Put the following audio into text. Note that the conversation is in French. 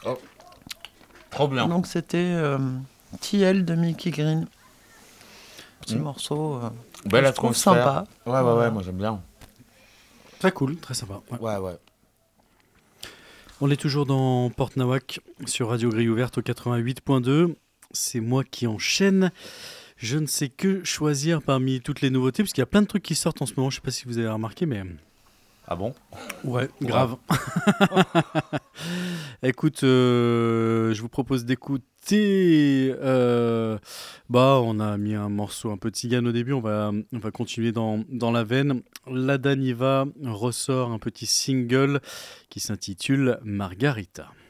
Oh, trop bien. Donc c'était TL de Mickey Green. Petit Mm. morceau Belle que je trouve atmosphère. sympa. Ouais, ouais, ouais, Voilà. moi j'aime bien. Très cool, très sympa. Ouais. Ouais, ouais. On est toujours dans Porte Nawak sur Radio Grille Ouverte au 88.2. C'est moi qui enchaîne. Je ne sais que choisir parmi toutes les nouveautés, parce qu'il y a plein de trucs qui sortent en ce moment. Je ne sais pas si vous avez remarqué, mais Ah bon? ouais, grave. Écoute, je vous propose d'écouter. On a mis un morceau un peu de Tzigane au début. On va continuer dans la veine. La Daniva ressort un petit single qui s'intitule Margarita.